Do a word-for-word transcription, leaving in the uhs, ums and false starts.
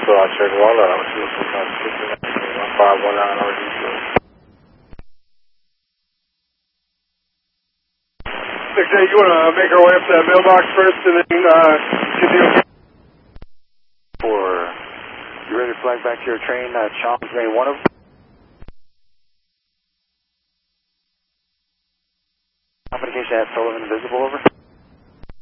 so I'll check it all out. See what's going on. one five one nine R D two. six eight, you want to make our way up to that mailbox first and then uh, get the okay? For, you ready to flag back to your train, uh, Chom's May one of them? Communication at Sullivan visible, over.